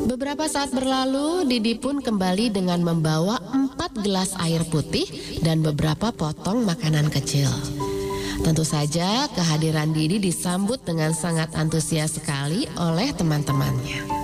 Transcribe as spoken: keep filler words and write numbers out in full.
Beberapa saat berlalu, Didi pun kembali dengan membawa empat gelas air putih dan beberapa potong makanan kecil. Tentu saja kehadiran Didi disambut dengan sangat antusias sekali oleh teman-temannya.